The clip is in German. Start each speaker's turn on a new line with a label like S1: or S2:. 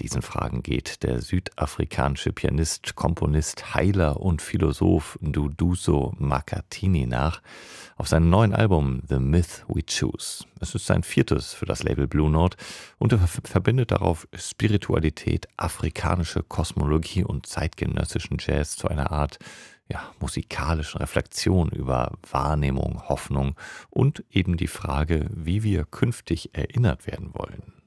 S1: diesen Fragen geht. Der südafrikanische Pianist, Komponist, Heiler und Philosoph Duduzo Makhathini nach auf seinem neuen Album The Myth We Choose. Es ist sein 4. für das Label Blue Note und er verbindet darauf Spiritualität, afrikanische Kosmologie und zeitgenössischen Jazz zu einer Art musikalischen Reflexion über Wahrnehmung, Hoffnung und eben die Frage, wie wir künftig erinnert werden wollen.